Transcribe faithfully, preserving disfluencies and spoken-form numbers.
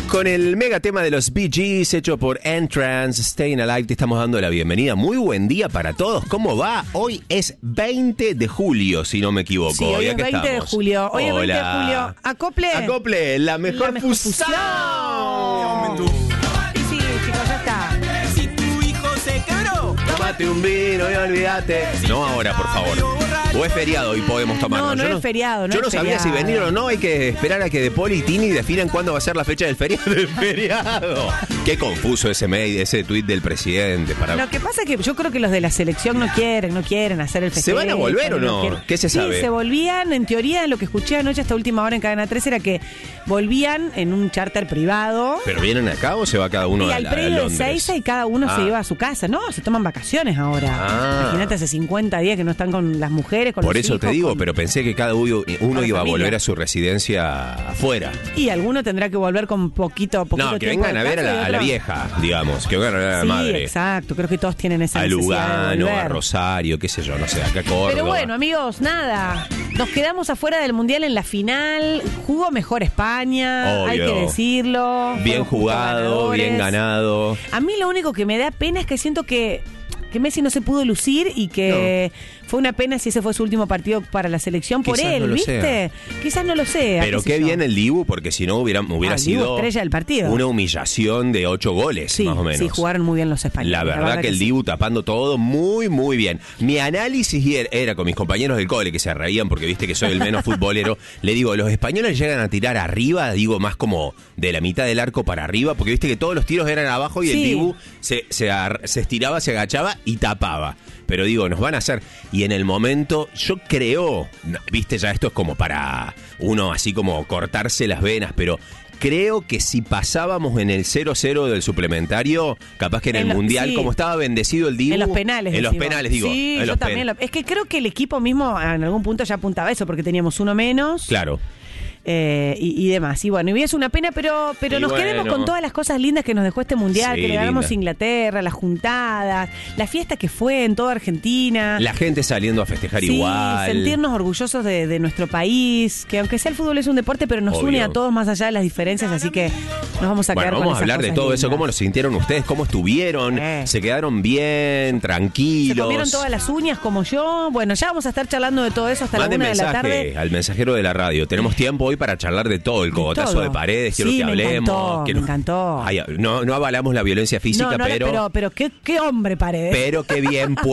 Con el mega tema de los Bee Gees hecho por Entrance, Staying Alive, te estamos dando la bienvenida. Muy buen día para todos. ¿Cómo va? Hoy es veinte de julio, si no me equivoco. Sí, hoy es veinte estamos? de julio. Hoy Hola. es veinte de julio. Acople. Acople, la mejor, La mejor fusión. fusión. Y sí, chicos, ya está. Si tu hijo se quebró, Tómate un vino y olvídate. No ahora, por favor. O es feriado y podemos tomarlo. No, no Yo es feriado, no Yo es no sabía feriado. si venir o no. Hay que esperar a que De Poli y Tini definan cuándo va a ser la fecha del feriado. Del feriado. Qué confuso ese mail, ese tuit del presidente. Para... Lo que pasa es que yo creo que los de la selección no quieren, no quieren hacer el festejo. ¿Se van a volver o no? quieren. ¿Qué se sabe? Sí, se volvían, en teoría, lo que escuché anoche hasta última hora en Cadena tres era que volvían en un charter privado. ¿Pero vienen acá o se va cada uno Y a, al a, a predio de Londres? Seiza y cada uno Ah. se iba a su casa. No, se toman vacaciones ahora. Ah. Imagínate, hace cincuenta días que no están con las mujeres, con Por los eso hijos, te digo, con- pero pensé que cada uno, uno la iba a familia. volver a su residencia afuera. Y alguno tendrá que volver con poquito, poquito No, que tiempo vengan de a ver a casa y la, a la otros- vieja, digamos. Que vengan a ver a la Sí, madre. exacto. Creo que todos tienen esa A necesidad de Lugano, volver. a Rosario, qué sé yo, no sé, acá a Córdoba. Pero bueno, amigos, nada. Nos quedamos afuera del Mundial en la final. Jugó mejor España, hay Obvio. que decirlo. Bien Fueron justos jugado, bien ganadores. ganado. A mí lo único que me da pena es que siento que, que Messi no se pudo lucir y que fue una pena si ese fue su último partido para la selección por Quizás él, no lo ¿viste? sea. Quizás no lo sea. Pero qué sé qué yo. bien el Dibu, porque si no hubiera, hubiera Ah, el Dibu, sido estrella del partido. una humillación de ocho goles, Sí, más o menos. sí, jugaron muy bien los españoles. La verdad, que el sí. Dibu tapando todo muy, muy bien. Mi análisis era, era con mis compañeros del cole que se reían porque viste que soy el menos futbolero. Le digo, los españoles llegan a tirar arriba, digo más como de la mitad del arco para arriba, porque viste que todos los tiros eran abajo y el Sí. Dibu se, se, ar- se estiraba, se agachaba y tapaba. Pero digo, nos van a hacer. Y en el momento, yo creo, no, viste, ya esto es como para uno así como cortarse las venas, pero creo que si pasábamos en el cero cero del suplementario, capaz que en, En el lo- Mundial, sí. como estaba bendecido el Dibu. En los penales. En los decimos. penales, digo. Sí, en yo los también. pen- lo- es que creo que el equipo mismo en algún punto ya apuntaba eso, porque teníamos uno menos. Claro. eh, y, y demás. Y bueno, y es una pena, pero, pero Y nos bueno. quedemos con todas las cosas lindas que nos dejó este Mundial, Sí, que le ganamos linda. a Inglaterra, las juntadas, la fiesta que fue en toda Argentina. La gente saliendo a festejar Sí, igual. sentirnos orgullosos de, de nuestro país, que aunque sea el fútbol es un deporte, pero nos Obvio. une a todos más allá de las diferencias, así que nos vamos a quedar Bueno, con vamos a esas hablar de cosas todo eso. lindas. ¿Cómo lo sintieron ustedes? ¿Cómo estuvieron? Eh. ¿Se quedaron bien, tranquilos? ¿Se comieron todas las uñas como yo? Bueno, ya vamos a estar charlando de todo eso hasta Manden la una de la mensaje tarde. al mensajero de la radio. Tenemos tiempo hoy para charlar de todo. El cogotazo todo. de paredes, quiero Sí, que me hablemos. encantó, que me no- encantó. Ay, no, no avalamos la violencia física, no, no, pero, pero, pero qué, qué hombre Paredes. pero qué bien